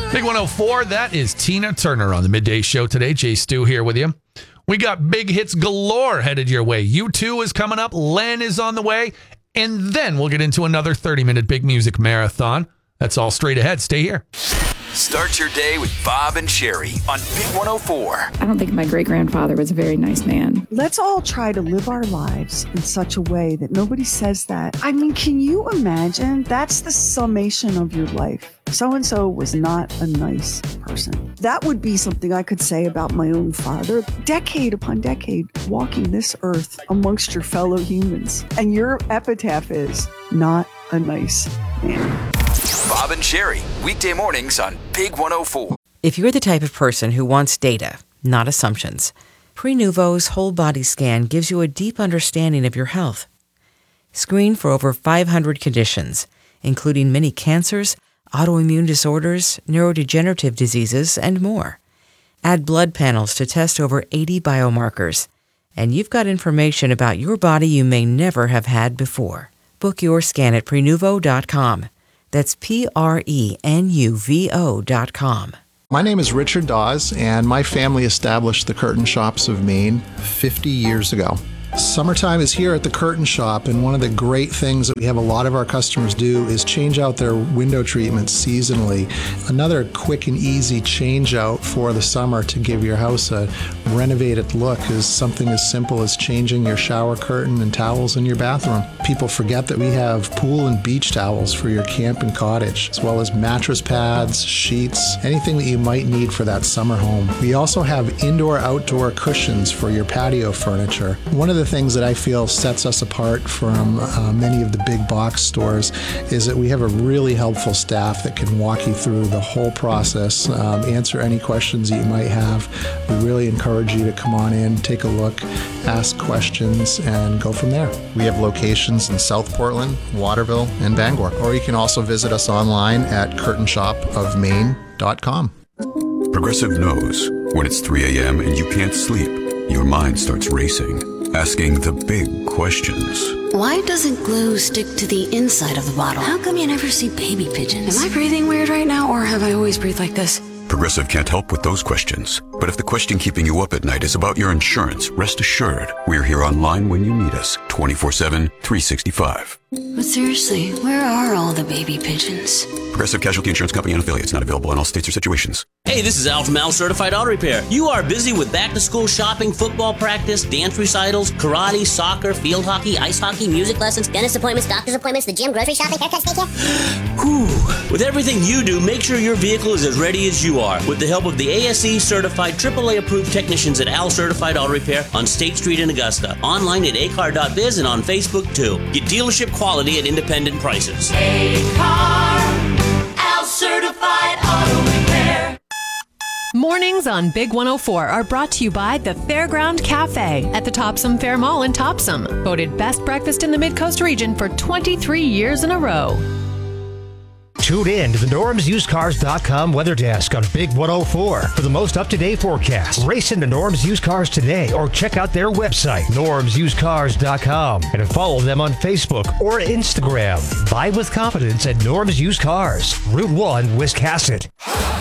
Big 104, that is Tina Turner on the Midday Show today. Jay Stu here with you. We got big hits galore headed your way. U2 is coming up. Len is on the way. And then we'll get into another 30-minute big music marathon. That's all straight ahead. Stay here. Start your day with Bob and Sherry on Big 104. I don't think my great-grandfather was a very nice man. Let's all try to live our lives in such a way that nobody says that. I mean, can you imagine? That's the summation of your life. So-and-so was not a nice person. That would be something I could say about my own father. Decade upon decade, walking this earth amongst your fellow humans. And your epitaph is, not a nice man. Bob and Sherry, weekday mornings on Big 104. If you're the type of person who wants data, not assumptions, Prenuvo's whole body scan gives you a deep understanding of your health. Screen for over 500 conditions, including many cancers, autoimmune disorders, neurodegenerative diseases, and more. Add blood panels to test over 80 biomarkers, and you've got information about your body you may never have had before. Book your scan at Prenuvo.com. That's Prenuvo.com. My name is Richard Dawes, and my family established the Curtain Shops of Maine 50 years ago. Summertime is here at the Curtain Shop, and one of the great things that we have a lot of our customers do is change out their window treatments seasonally. Another quick and easy change out for the summer to give your house a renovated look is something as simple as changing your shower curtain and towels in your bathroom. People forget that we have pool and beach towels for your camp and cottage, as well as mattress pads, sheets, anything that you might need for that summer home. We also have indoor-outdoor cushions for your patio furniture. One of the things that I feel sets us apart from many of the big box stores is that we have a really helpful staff that can walk you through the whole process, answer any questions that you might have. We really encourage you to come on in, take a look, ask questions, and go from there. We have locations in South Portland, Waterville, and Bangor. Or you can also visit us online at curtainshopofmaine.com. Progressive knows when it's 3 a.m. and you can't sleep, your mind starts racing, asking the big questions. Why doesn't glue stick to the inside of the bottle? How come you never see baby pigeons? Am I breathing weird right now, or have I always breathed like this? Progressive can't help with those questions. But if the question keeping you up at night is about your insurance, rest assured, we're here online when you need us, 24/7, 365. But seriously, where are all the baby pigeons? Progressive Casualty Insurance Company and affiliates, not available in all states or situations. Hey, this is Al from Al Certified Auto Repair. You are busy with back-to-school shopping, football practice, dance recitals, karate, soccer, field hockey, ice hockey, music lessons, dentist appointments, doctor's appointments, the gym, grocery shopping, haircuts, daycare. Whew. With everything you do, make sure your vehicle is as ready as you are. With the help of the ASE certified, AAA-approved technicians at Al Certified Auto Repair on State Street in Augusta. Online at acar.biz and on Facebook, too. Get dealership quality at independent prices. A-Car, Al Certified Auto Repair. Mornings on Big 104 are brought to you by the Fairground Cafe at the Topsom Fair Mall in Topsom. Voted best breakfast in the Mid-Coast region for 23 years in a row. Tune in to the NormsUsedCars.com weather desk on Big 104 for the most up-to-date forecast. Race into Norm's Used Cars today or check out their website, NormsUsedCars.com, and follow them on Facebook or Instagram. Buy with confidence at Norm's Used Cars, Route 1, Wiscasset.